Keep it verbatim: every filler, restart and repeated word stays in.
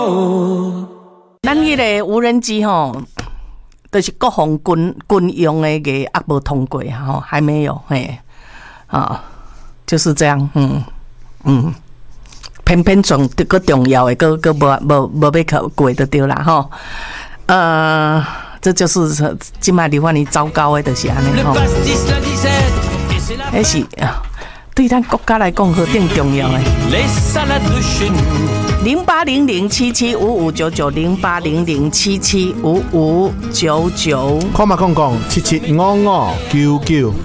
咱迄个无人机吼，就是国防军军用的个也无通过吼，还没有嘿，啊，就是这样，嗯嗯，偏偏重个重要的个个无无无要考过就对啦吼，呃，这就是今麦离婚你糟糕的，就是安尼吼，迄是对咱国家来讲，何等重要诶！零八零零七七五五九九，零八零零七七五五九九， 看嘛讲讲七七五五九九。